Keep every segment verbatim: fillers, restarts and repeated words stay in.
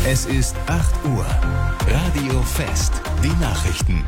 Es ist acht Uhr. Radio Fest. Die Nachrichten.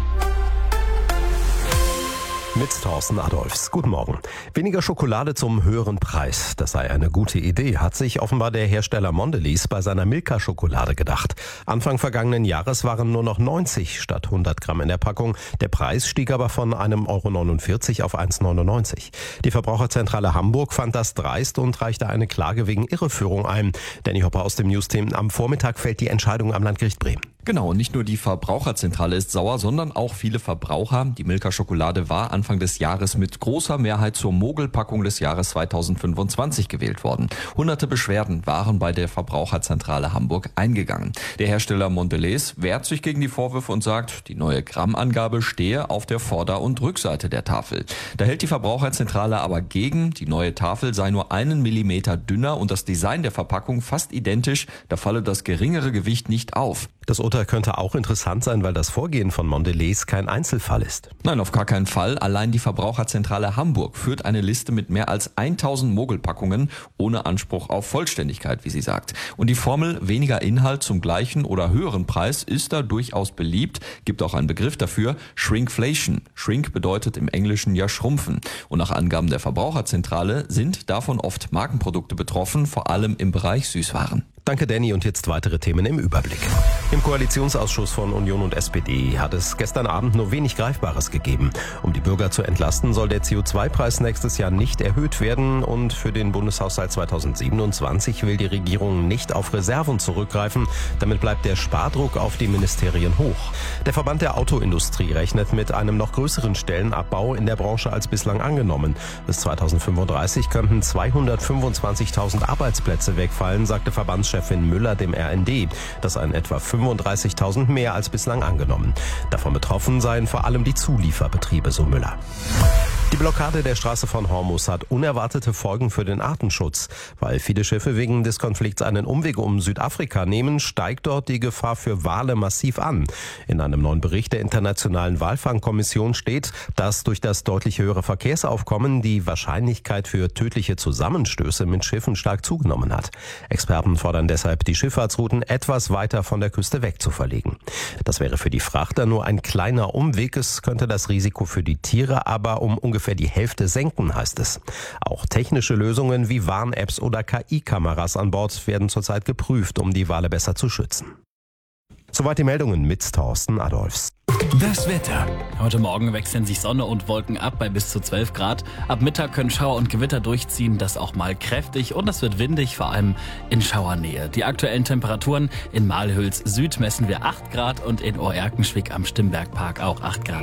Mit Thorsten Adolfs. Guten Morgen. Weniger Schokolade zum höheren Preis. Das sei eine gute Idee, hat sich offenbar der Hersteller Mondelez bei seiner Milka-Schokolade gedacht. Anfang vergangenen Jahres waren nur noch neunzig statt hundert Gramm in der Packung. Der Preis stieg aber von einem Euro neunundvierzig auf eins neunundneunzig. Die Verbraucherzentrale Hamburg fand das dreist und reichte eine Klage wegen Irreführung ein. Danny Hopper aus dem News-Team. Am Vormittag fällt die Entscheidung am Landgericht Bremen. Genau, und nicht nur die Verbraucherzentrale ist sauer, sondern auch viele Verbraucher. Die Milka-Schokolade war Anfang des Jahres mit großer Mehrheit zur Mogelpackung des Jahres zweitausendfünfundzwanzig gewählt worden. Hunderte Beschwerden waren bei der Verbraucherzentrale Hamburg eingegangen. Der Hersteller Mondelez wehrt sich gegen die Vorwürfe und sagt, die neue Grammangabe stehe auf der Vorder- und Rückseite der Tafel. Da hält die Verbraucherzentrale aber gegen, die neue Tafel sei nur einen Millimeter dünner und das Design der Verpackung fast identisch, da falle das geringere Gewicht nicht auf. Das Urteil könnte auch interessant sein, weil das Vorgehen von Mondelez kein Einzelfall ist. Nein, auf gar keinen Fall. Allein die Verbraucherzentrale Hamburg führt eine Liste mit mehr als tausend Mogelpackungen ohne Anspruch auf Vollständigkeit, wie sie sagt. Und die Formel weniger Inhalt zum gleichen oder höheren Preis ist da durchaus beliebt. Gibt auch einen Begriff dafür, Shrinkflation. Shrink bedeutet im Englischen ja schrumpfen. Und nach Angaben der Verbraucherzentrale sind davon oft Markenprodukte betroffen, vor allem im Bereich Süßwaren. Danke, Danny. Und jetzt weitere Themen im Überblick. Im Koalitionsausschuss von Union und S P D hat es gestern Abend nur wenig Greifbares gegeben. Um die Bürger zu entlasten, soll der C O zwei Preis nächstes Jahr nicht erhöht werden. Und für den Bundeshaushalt zweitausendsiebenundzwanzig will die Regierung nicht auf Reserven zurückgreifen. Damit bleibt der Spardruck auf die Ministerien hoch. Der Verband der Autoindustrie rechnet mit einem noch größeren Stellenabbau in der Branche als bislang angenommen. Bis zweitausendfünfunddreißig könnten zweihundertfünfundzwanzigtausend Arbeitsplätze wegfallen, sagte Verbandschef Chefin Müller dem R N D. Das seien etwa fünfunddreißigtausend mehr als bislang angenommen. Davon betroffen seien vor allem die Zulieferbetriebe, so Müller. Die Blockade der Straße von Hormuz hat unerwartete Folgen für den Artenschutz. Weil viele Schiffe wegen des Konflikts einen Umweg um Südafrika nehmen, steigt dort die Gefahr für Wale massiv an. In einem neuen Bericht der Internationalen Walfangkommission steht, dass durch das deutlich höhere Verkehrsaufkommen die Wahrscheinlichkeit für tödliche Zusammenstöße mit Schiffen stark zugenommen hat. Experten fordern deshalb, die Schifffahrtsrouten etwas weiter von der Küste weg zu verlegen. Das wäre für die Frachter nur ein kleiner Umweg. Es könnte das Risiko für die Tiere aber um ungefähr ungefähr die Hälfte senken, heißt es. Auch technische Lösungen wie Warn-Apps oder K I-Kameras an Bord werden zurzeit geprüft, um die Wale besser zu schützen. Soweit die Meldungen mit Thorsten Adolfs. Das Wetter. Heute Morgen wechseln sich Sonne und Wolken ab bei bis zu zwölf Grad. Ab Mittag können Schauer und Gewitter durchziehen, das auch mal kräftig und es wird windig, vor allem in Schauernähe. Die aktuellen Temperaturen in Malhüls Süd messen wir acht Grad und in Oerkenschwick am Stimmbergpark auch acht Grad.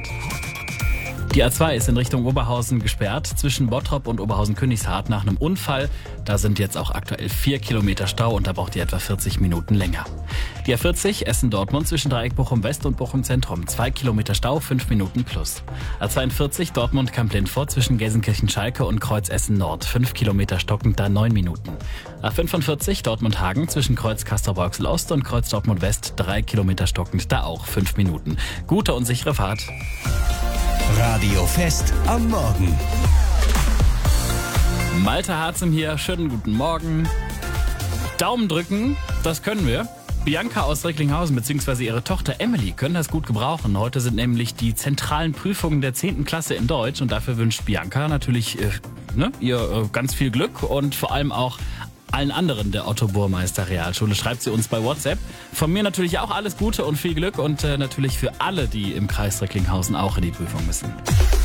Die A zwei ist in Richtung Oberhausen gesperrt, zwischen Bottrop und Oberhausen-Königshardt nach einem Unfall. Da sind jetzt auch aktuell vier Kilometer Stau und da braucht ihr etwa vierzig Minuten länger. Die A vierzig Essen-Dortmund zwischen Dreieck Bochum West und Bochum Zentrum, zwei Kilometer Stau, fünf Minuten plus. A zweiundvierzig Dortmund-Kamp-Lindfort zwischen Gelsenkirchen-Schalke und Kreuz Essen Nord, fünf Kilometer stockend, da neun Minuten. A fünfundvierzig Dortmund-Hagen zwischen Kreuz Castrop-Rauxel Ost und Kreuz Dortmund West, drei Kilometer stockend, da auch fünf Minuten. Gute und sichere Fahrt. Radio Fest am Morgen. Malte Harzem hier, schönen guten Morgen. Daumen drücken, das können wir. Bianca aus Recklinghausen bzw. ihre Tochter Emily können das gut gebrauchen. Heute sind nämlich die zentralen Prüfungen der zehnten Klasse in Deutsch und dafür wünscht Bianca natürlich äh, ne, ihr äh, ganz viel Glück und vor allem auch allen anderen der Otto-Burmeister Realschule. Schreibt sie uns bei WhatsApp. Von mir natürlich auch alles Gute und viel Glück und äh, natürlich für alle, die im Kreis Recklinghausen auch in die Prüfung müssen.